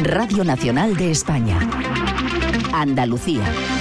Radio Nacional de España. Andalucía.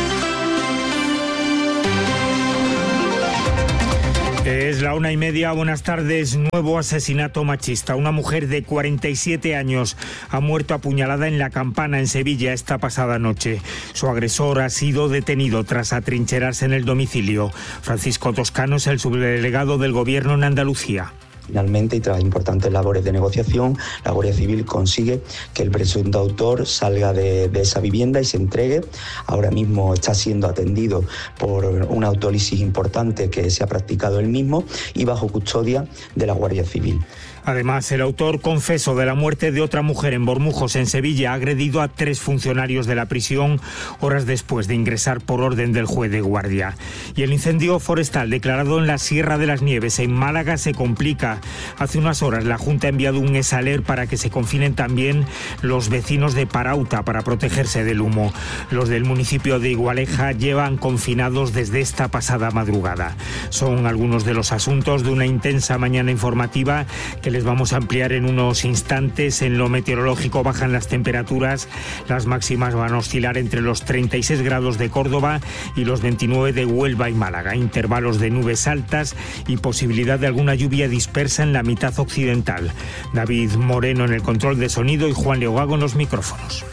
Es la 1:30, buenas tardes. Nuevo asesinato machista. Una mujer de 47 años ha muerto apuñalada en La Campana, en Sevilla, esta pasada noche. Su agresor ha sido detenido tras atrincherarse en el domicilio. Francisco Toscano es el subdelegado del Gobierno en Andalucía. Finalmente, y tras importantes labores de negociación, la Guardia Civil consigue que el presunto autor salga de esa vivienda y se entregue. Ahora mismo está siendo atendido por una autólisis importante que se ha practicado él mismo y bajo custodia de la Guardia Civil. Además, el autor confeso de la muerte de otra mujer en Bormujos, en Sevilla, ha agredido a 3 funcionarios de la prisión horas después de ingresar por orden del juez de guardia. Y el incendio forestal declarado en la Sierra de las Nieves, en Málaga, se complica. Hace unas horas la Junta ha enviado un ESALER para que se confinen también los vecinos de Parauta para protegerse del humo. Los del municipio de Igualeja llevan confinados desde esta pasada madrugada. Son algunos de los asuntos de una intensa mañana informativa que les vamos a ampliar en unos instantes. En lo meteorológico bajan las temperaturas, las máximas van a oscilar entre los 36 grados de Córdoba y los 29 de Huelva y Málaga. Intervalos de nubes altas y posibilidad de alguna lluvia dispersa en la mitad occidental. David Moreno en el control de sonido y Juan Leogago en los micrófonos.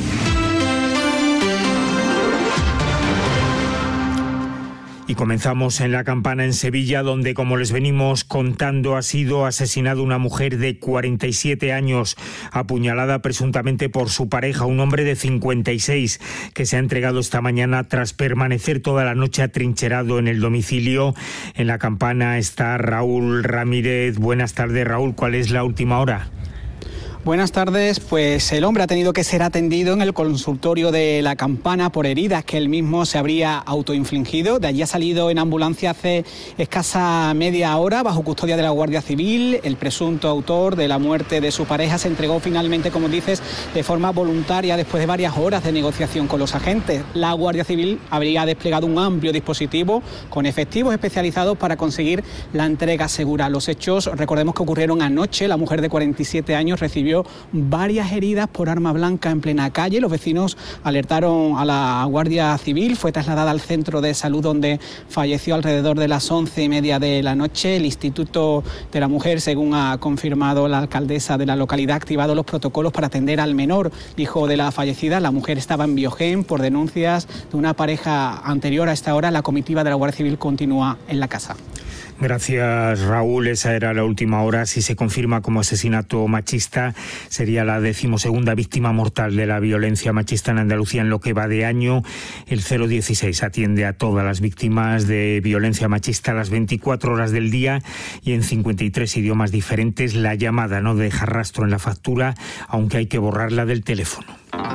Y comenzamos en La Campana, en Sevilla, donde, como les venimos contando, ha sido asesinada una mujer de 47 años, apuñalada presuntamente por su pareja, un hombre de 56, que se ha entregado esta mañana tras permanecer toda la noche atrincherado en el domicilio. En La Campana está Raúl Ramírez. Buenas tardes, Raúl. ¿Cuál es la última hora? Buenas tardes. Pues el hombre ha tenido que ser atendido en el consultorio de La Campana por heridas que él mismo se habría autoinfligido. De allí ha salido en ambulancia hace escasa media hora bajo custodia de la Guardia Civil. El presunto autor de la muerte de su pareja se entregó finalmente, como dices, de forma voluntaria después de varias horas de negociación con los agentes. La Guardia Civil habría desplegado un amplio dispositivo con efectivos especializados para conseguir la entrega segura. Los hechos, recordemos que ocurrieron anoche. La mujer de 47 años recibió varias heridas por arma blanca en plena calle. Los vecinos alertaron a la Guardia Civil. Fue trasladada al centro de salud, donde falleció alrededor de las 11:30 de la noche. El Instituto de la Mujer, según ha confirmado la alcaldesa de la localidad, ha activado los protocolos para atender al menor hijo de la fallecida. La mujer estaba en Biogen por denuncias de una pareja anterior. A esta hora la comitiva de la Guardia Civil continúa en la casa. Gracias, Raúl. Esa era la última hora. Si se confirma como asesinato machista, sería la 12ª víctima mortal de la violencia machista en Andalucía en lo que va de año. El 016 atiende a todas las víctimas de violencia machista a las 24 horas del día y en 53 idiomas diferentes. La llamada no deja rastro en la factura, aunque hay que borrarla del teléfono.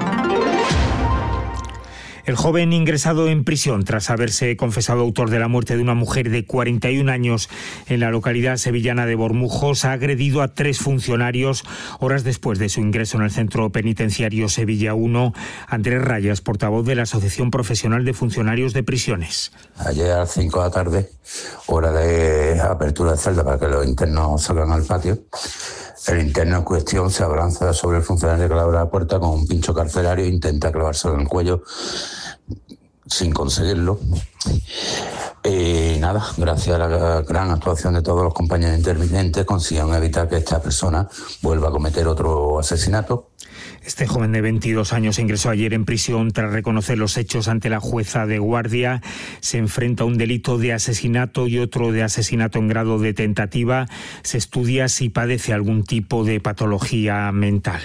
El joven ingresado en prisión tras haberse confesado autor de la muerte de una mujer de 41 años en la localidad sevillana de Bormujos ha agredido a 3 funcionarios horas después de su ingreso en el centro penitenciario Sevilla 1. Andrés Rayas, portavoz de la Asociación Profesional de Funcionarios de Prisiones. Ayer a las 5 de la tarde, hora de apertura de celda para que los internos salgan al patio, el interno en cuestión se abalanza sobre el funcionario que le abre la puerta con un pincho carcelario e intenta clavárselo en el cuello sin conseguirlo. Nada, gracias a la gran actuación de todos los compañeros intervinientes consiguieron evitar que esta persona vuelva a cometer otro asesinato. Este joven de 22 años ingresó ayer en prisión tras reconocer los hechos ante la jueza de guardia. Se enfrenta a un delito de asesinato y otro de asesinato en grado de tentativa. Se estudia si padece algún tipo de patología mental.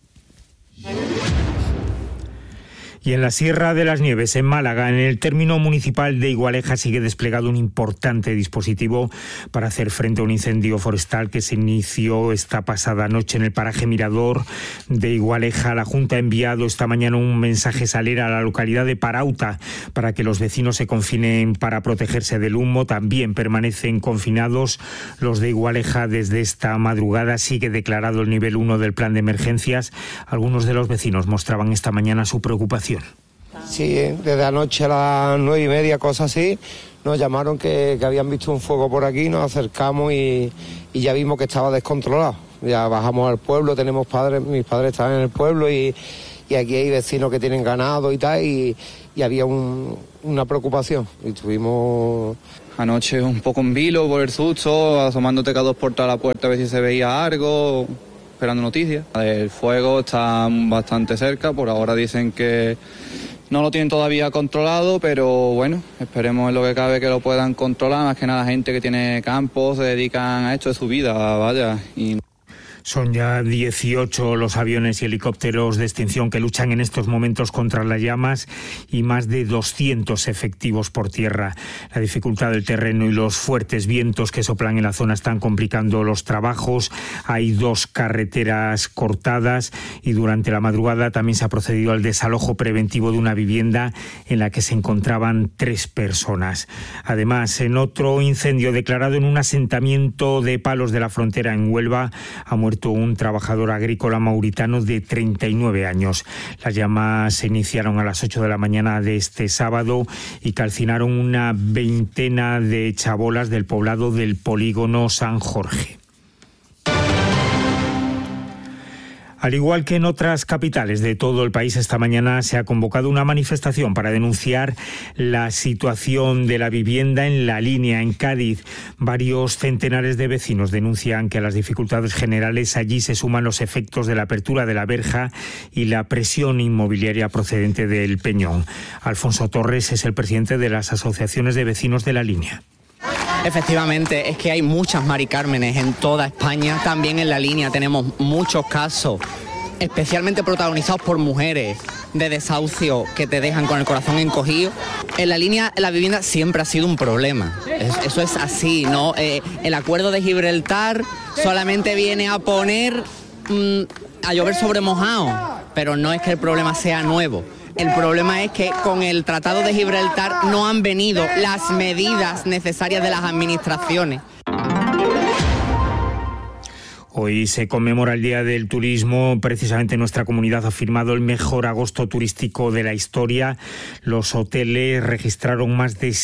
Y en la Sierra de las Nieves, en Málaga, en el término municipal de Igualeja, sigue desplegado un importante dispositivo para hacer frente a un incendio forestal que se inició esta pasada noche en el paraje Mirador de Igualeja. La Junta ha enviado esta mañana un mensaje SALER a la localidad de Parauta para que los vecinos se confinen para protegerse del humo. También permanecen confinados los de Igualeja desde esta madrugada. Sigue declarado el nivel 1 del plan de emergencias. Algunos de los vecinos mostraban esta mañana su preocupación. Sí, desde anoche a las 9:30, cosas así, nos llamaron que habían visto un fuego por aquí, nos acercamos y ya vimos que estaba descontrolado. Ya bajamos al pueblo, tenemos padres, mis padres están en el pueblo y aquí hay vecinos que tienen ganado y tal, y había una preocupación. Y estuvimos anoche un poco en vilo por el susto, asomándote cada dos puertas a la puerta a ver si se veía algo, esperando noticias. El fuego está bastante cerca, por ahora dicen que no lo tienen todavía controlado, pero bueno, esperemos en lo que cabe que lo puedan controlar. Más que nada gente que tiene campos, se dedican a esto de su vida, vaya. Son ya 18 los aviones y helicópteros de extinción que luchan en estos momentos contra las llamas y más de 200 efectivos por tierra. La dificultad del terreno y los fuertes vientos que soplan en la zona están complicando los trabajos. Hay 2 carreteras cortadas y durante la madrugada también se ha procedido al desalojo preventivo de una vivienda en la que se encontraban 3 personas. Además, en otro incendio declarado en un asentamiento de Palos de la Frontera en Huelva, ha muerto un trabajador agrícola mauritano de 39 años. Las llamas se iniciaron a las 8 de la mañana de este sábado y calcinaron una veintena de chabolas del poblado del polígono San Jorge. Al igual que en otras capitales de todo el país, esta mañana se ha convocado una manifestación para denunciar la situación de la vivienda en La Línea, en Cádiz. Varios centenares de vecinos denuncian que a las dificultades generales allí se suman los efectos de la apertura de la verja y la presión inmobiliaria procedente del Peñón. Alfonso Torres es el presidente de las asociaciones de vecinos de La Línea. Efectivamente, es que hay muchas Mari Cármenes en toda España, también en La Línea tenemos muchos casos, especialmente protagonizados por mujeres de desahucio que te dejan con el corazón encogido. En La Línea la vivienda siempre ha sido un problema, eso es así, ¿no? El acuerdo de Gibraltar solamente viene a poner a llover sobre mojado, pero no es que el problema sea nuevo. El problema es que con el Tratado de Gibraltar no han venido las medidas necesarias de las administraciones. Hoy se conmemora el Día del Turismo. Precisamente nuestra comunidad ha firmado el mejor agosto turístico de la historia. Los hoteles registraron más de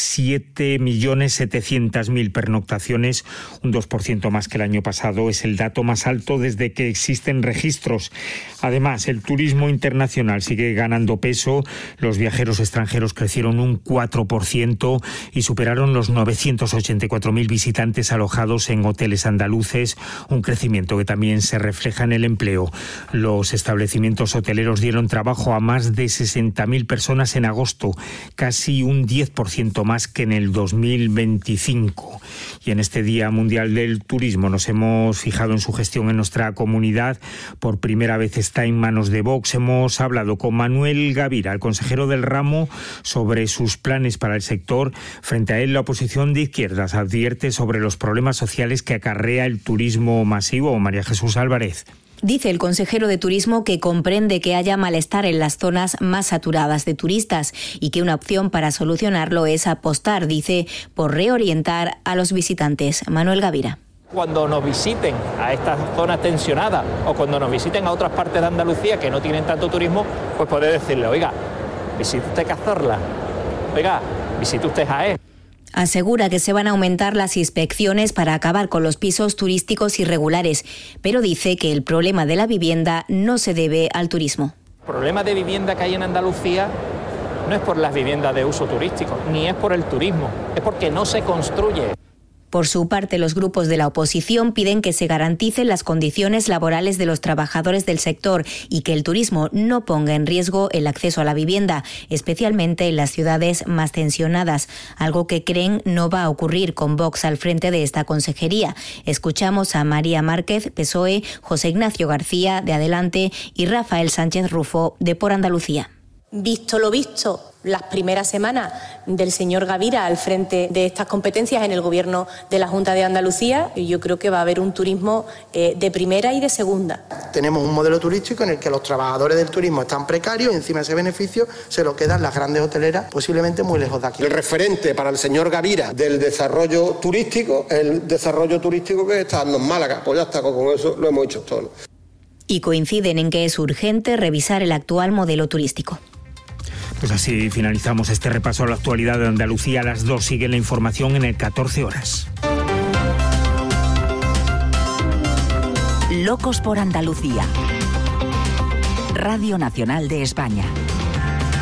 7.700.000 pernoctaciones, un 2% más que el año pasado. Es el dato más alto desde que existen registros. Además, el turismo internacional sigue ganando peso. Los viajeros extranjeros crecieron un 4% y superaron los 984.000 visitantes alojados en hoteles andaluces, un crecimiento que también se refleja en el empleo. Los establecimientos hoteleros dieron trabajo a más de 60.000 personas en agosto, casi un 10% más que en el 2025. Y en este Día Mundial del Turismo nos hemos fijado en su gestión en nuestra comunidad. Por primera vez está en manos de Vox. Hemos hablado con Manuel Gavira, el consejero del ramo, sobre sus planes para el sector. Frente a él, la oposición de izquierdas advierte sobre los problemas sociales que acarrea el turismo masivo. María Jesús Álvarez. Dice el consejero de Turismo que comprende que haya malestar en las zonas más saturadas de turistas y que una opción para solucionarlo es apostar, dice, por reorientar a los visitantes. Manuel Gavira. Cuando nos visiten a estas zonas tensionadas o cuando nos visiten a otras partes de Andalucía que no tienen tanto turismo, pues poder decirle, oiga, visite usted Cazorla, oiga, visite usted Jaén. Asegura que se van a aumentar las inspecciones para acabar con los pisos turísticos irregulares, pero dice que el problema de la vivienda no se debe al turismo. El problema de vivienda que hay en Andalucía no es por las viviendas de uso turístico, ni es por el turismo, es porque no se construye. Por su parte, los grupos de la oposición piden que se garanticen las condiciones laborales de los trabajadores del sector y que el turismo no ponga en riesgo el acceso a la vivienda, especialmente en las ciudades más tensionadas, algo que creen no va a ocurrir con Vox al frente de esta consejería. Escuchamos a María Márquez, PSOE, José Ignacio García, de Adelante, y Rafael Sánchez Rufo, de Por Andalucía. Visto lo visto, las primeras semanas del señor Gavira al frente de estas competencias en el gobierno de la Junta de Andalucía, yo creo que va a haber un turismo de primera y de segunda. Tenemos un modelo turístico en el que los trabajadores del turismo están precarios y encima ese beneficio se lo quedan las grandes hoteleras, posiblemente muy lejos de aquí. El referente para el señor Gavira del desarrollo turístico, el desarrollo turístico que está dando en Málaga, pues ya está, con eso lo hemos hecho todo. Y coinciden en que es urgente revisar el actual modelo turístico. Pues así finalizamos este repaso a la actualidad de Andalucía. A las 2 sigue la información en el 14 horas. Locos por Andalucía. Radio Nacional de España.